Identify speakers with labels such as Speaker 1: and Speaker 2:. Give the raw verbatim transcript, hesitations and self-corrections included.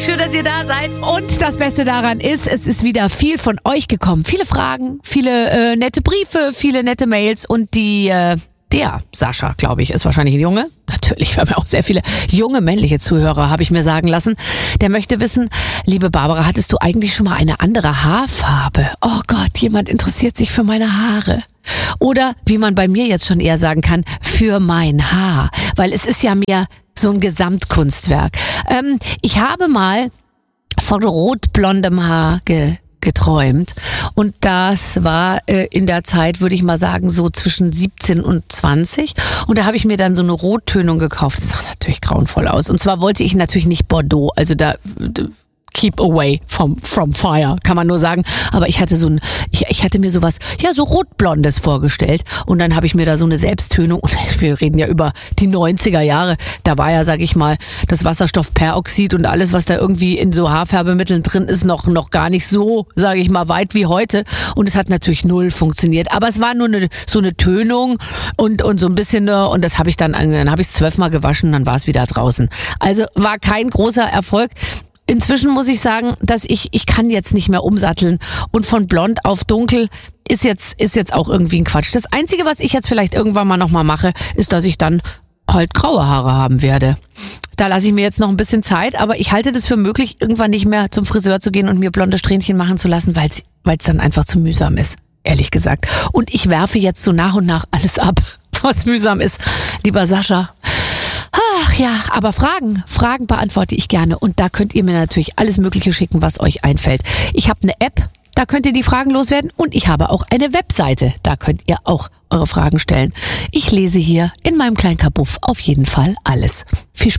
Speaker 1: schön, dass ihr da seid. Und das Beste daran ist, es ist wieder viel von euch gekommen. Viele Fragen, viele äh, nette Briefe, viele nette Mails und die... Äh, Der Sascha, glaube ich, ist wahrscheinlich ein Junge. Natürlich, wir haben ja auch sehr viele junge männliche Zuhörer, habe ich mir sagen lassen. Der möchte wissen, liebe Barbara, hattest du eigentlich schon mal eine andere Haarfarbe? Oh Gott, jemand interessiert sich für meine Haare. Oder, wie man bei mir jetzt schon eher sagen kann, für mein Haar. Weil es ist ja mehr so ein Gesamtkunstwerk. Ähm, ich habe mal von rotblondem Haar ge geträumt und das war äh, in der Zeit, würde ich mal sagen, so zwischen siebzehn und zwanzig und da habe ich mir dann so eine Rottönung gekauft. Das sah natürlich grauenvoll aus und zwar wollte ich natürlich nicht Bordeaux, also da keep away from, from fire, kann man nur sagen. Aber ich hatte so ein, ich, ich hatte mir sowas, ja, so rotblondes vorgestellt. Und dann habe ich mir da so eine Selbsttönung, und wir reden ja über die neunziger Jahre, da war ja, sag ich mal, das Wasserstoffperoxid und alles, was da irgendwie in so Haarfärbemitteln drin ist, noch, noch gar nicht so, sage ich mal, weit wie heute. Und es hat natürlich null funktioniert. Aber es war nur eine, so eine Tönung und, und so ein bisschen, und das habe ich dann, dann habe ich es zwölfmal gewaschen, dann war es wieder draußen. Also war kein großer Erfolg. Inzwischen muss ich sagen, dass ich, ich kann jetzt nicht mehr umsatteln und von blond auf dunkel ist jetzt, ist jetzt auch irgendwie ein Quatsch. Das Einzige, was ich jetzt vielleicht irgendwann mal nochmal mache, ist, dass ich dann halt graue Haare haben werde. Da lasse ich mir jetzt noch ein bisschen Zeit, aber ich halte das für möglich, irgendwann nicht mehr zum Friseur zu gehen und mir blonde Strähnchen machen zu lassen, weil es dann einfach zu mühsam ist, ehrlich gesagt. Und ich werfe jetzt so nach und nach alles ab, was mühsam ist, lieber Sascha. Ach ja, aber Fragen, Fragen beantworte ich gerne und da könnt ihr mir natürlich alles Mögliche schicken, was euch einfällt. Ich habe eine App, da könnt ihr die Fragen loswerden und ich habe auch eine Webseite, da könnt ihr auch eure Fragen stellen. Ich lese hier in meinem kleinen Kabuff auf jeden Fall alles. Viel Spaß.